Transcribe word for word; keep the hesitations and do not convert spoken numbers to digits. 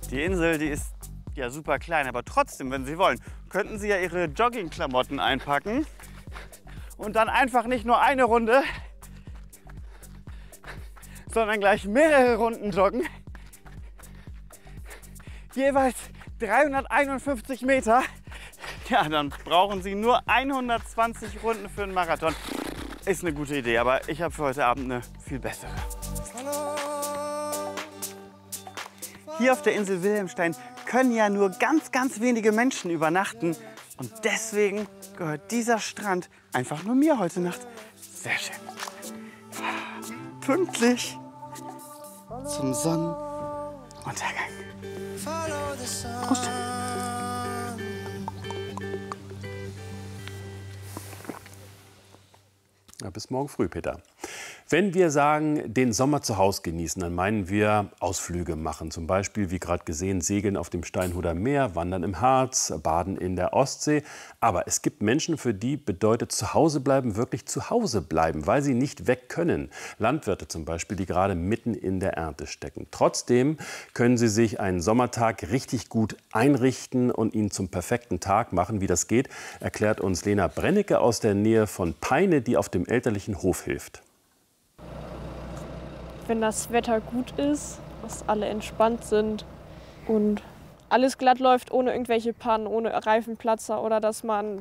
Die Insel, die ist ja super klein, aber trotzdem, wenn Sie wollen, könnten Sie ja Ihre Joggingklamotten einpacken und dann einfach nicht nur eine Runde, sondern gleich mehrere Runden joggen. Jeweils dreihunderteinundfünfzig Meter. Ja, dann brauchen Sie nur hundertzwanzig Runden für einen Marathon. Ist eine gute Idee, aber ich habe für heute Abend eine viel bessere. Hier auf der Insel Wilhelmstein können ja nur ganz, ganz wenige Menschen übernachten. Und deswegen gehört dieser Strand einfach nur mir heute Nacht. Sehr schön. Pünktlich zum Sonnenuntergang. Prost. Ja, bis morgen früh, Peter. Wenn wir sagen, den Sommer zu Hause genießen, dann meinen wir Ausflüge machen. Zum Beispiel, wie gerade gesehen, segeln auf dem Steinhuder Meer, wandern im Harz, baden in der Ostsee. Aber es gibt Menschen, für die bedeutet zu Hause bleiben wirklich zu Hause bleiben, weil sie nicht weg können. Landwirte zum Beispiel, die gerade mitten in der Ernte stecken. Trotzdem können sie sich einen Sommertag richtig gut einrichten und ihn zum perfekten Tag machen. Wie das geht, erklärt uns Lena Brennecke aus der Nähe von Peine, die auf dem elterlichen Hof hilft. Wenn das Wetter gut ist, dass alle entspannt sind und alles glatt läuft, ohne irgendwelche Pannen, ohne Reifenplatzer oder dass man